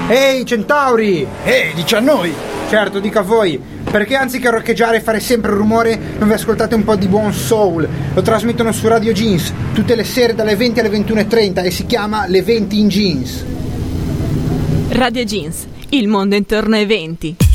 Ehi centauri! Ehi, dici a noi! Certo, dico a voi, perché anziché roccheggiare e fare sempre rumore non vi ascoltate un po' di buon soul? Lo trasmettono su Radio Jeans tutte le sere dalle 20 alle 21:30 e si chiama Le 20 in Jeans. Radio Jeans, il mondo intorno ai 20.